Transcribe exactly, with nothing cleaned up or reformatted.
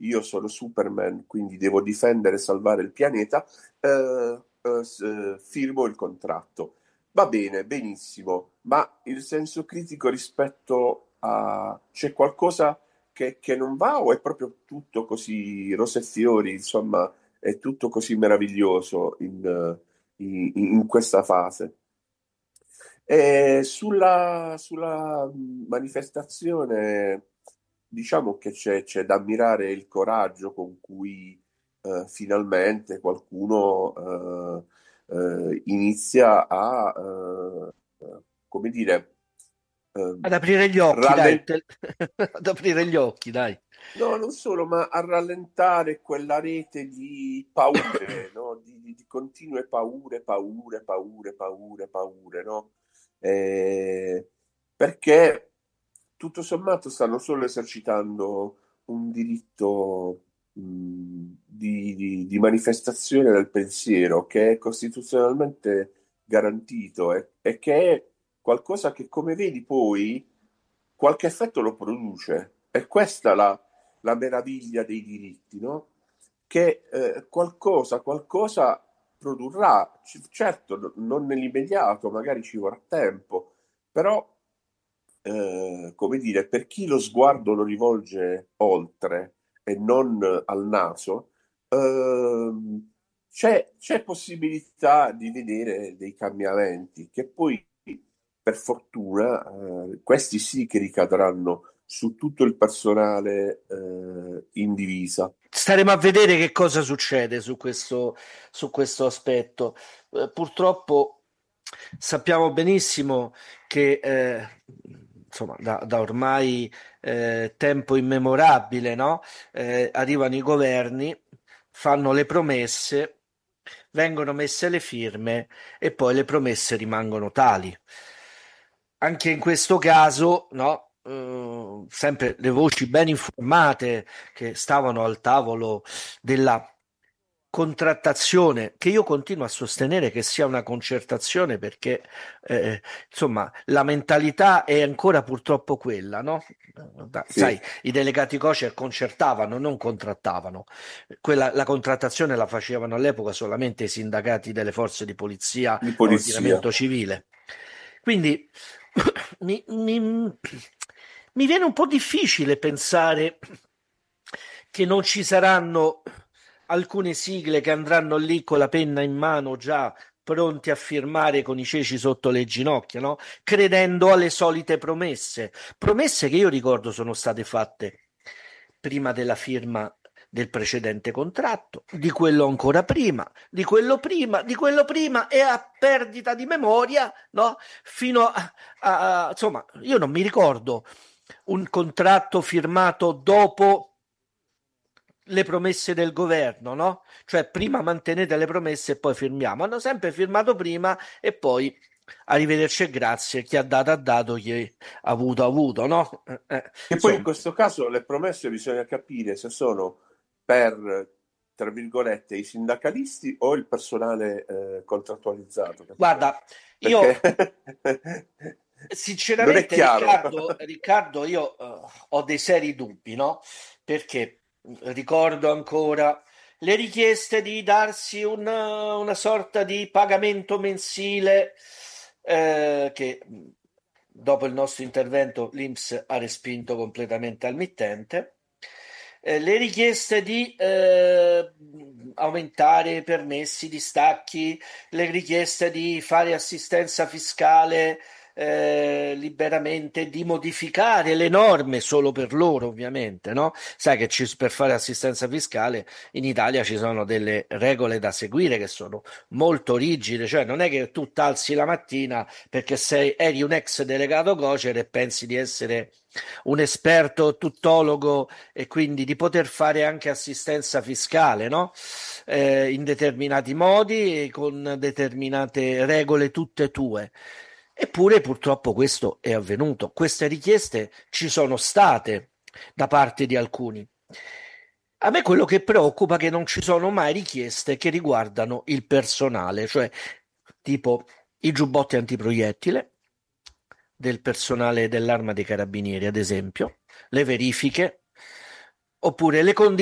io sono Superman, quindi devo difendere e salvare il pianeta, eh, eh, s- eh, firmo il contratto. Va bene, benissimo, ma il senso critico rispetto a... c'è qualcosa che, che non va o è proprio tutto così rose e fiori, insomma, è tutto così meraviglioso in, eh, in- in questa fase? E sulla, sulla manifestazione, diciamo che c'è c'è da ammirare il coraggio con cui eh, finalmente qualcuno eh, eh, inizia a, eh, come dire, eh, Ad aprire gli occhi, dai, rallen- te- ad aprire gli occhi, dai. no, non solo, ma a rallentare quella rete di paure, no? Di, di- di continue paure, paure, paure, paure, paure, no? Eh, perché tutto sommato stanno solo esercitando un diritto mh, di, di- di manifestazione del pensiero che è costituzionalmente garantito e, e che è qualcosa che, come vedi, poi qualche effetto lo produce. E questa la la meraviglia dei diritti, no? Che eh, qualcosa, qualcosa produrrà, C- certo, no- non nell'immediato, magari ci vorrà tempo, però, eh, come dire, per chi lo sguardo lo rivolge oltre e non al naso, ehm, c'è, c'è possibilità di vedere dei cambiamenti che poi, per fortuna, eh, questi sì che ricadranno su tutto il personale eh, in divisa. Staremo a vedere che cosa succede su questo, su questo aspetto. Eh, purtroppo sappiamo benissimo che eh, insomma, da, da ormai eh, tempo immemorabile, no? Eh, arrivano i governi, fanno le promesse, vengono messe le firme e poi le promesse rimangono tali. Anche in questo caso, no? Eh, sempre le voci ben informate che stavano al tavolo della contrattazione, che io continuo a sostenere che sia una concertazione perché eh, insomma la mentalità è ancora purtroppo quella, no? Da- Sì, Sai, i delegati COCER concertavano, non contrattavano. Quella, la contrattazione la facevano all'epoca solamente i sindacati delle forze di polizia di a polizia. ordinamento civile. Quindi mi, mi- mi viene un po' difficile pensare che non ci saranno alcune sigle che andranno lì con la penna in mano già pronti a firmare con i ceci sotto le ginocchia, no? Credendo alle solite promesse. Promesse che io ricordo sono state fatte prima della firma del precedente contratto, di quello ancora prima, di quello prima, di quello prima e a perdita di memoria, no? Fino a, a- a- insomma, io non mi ricordo un contratto firmato dopo le promesse del governo, no? Cioè prima mantenete le promesse e poi firmiamo. Hanno sempre firmato prima e poi arrivederci e grazie, chi ha dato ha dato, chi ha avuto ha avuto, no? Eh, eh, Che poi in insomma, questo caso le promesse bisogna capire se sono per, tra virgolette, i sindacalisti o il personale eh, contrattualizzato, capito? guarda, Perché io non è sinceramente chiaro. Riccardo, Riccardo io eh, ho dei seri dubbi, no? Perché ricordo ancora le richieste di darsi una, una sorta di pagamento mensile eh, che mh, dopo il nostro intervento l'I N P S ha respinto completamente al mittente. Eh, le richieste di eh, aumentare i permessi di stacchi, le richieste di fare assistenza fiscale eh, liberamente, di modificare le norme solo per loro, ovviamente, no? Sai che ci- per fare assistenza fiscale in Italia ci sono delle regole da seguire che sono molto rigide, cioè non è che tu t'alzi la mattina perché sei, eri un ex delegato Gocer e pensi di essere un esperto tuttologo e quindi di poter fare anche assistenza fiscale, no? Eh, in determinati modi e con determinate regole tutte tue. Eppure purtroppo questo è avvenuto. Queste richieste ci sono state da parte di alcuni. A me quello che preoccupa è che non ci sono mai richieste che riguardano il personale, cioè tipo i giubbotti antiproiettile del personale dell'Arma dei Carabinieri, ad esempio, le verifiche, oppure le condizioni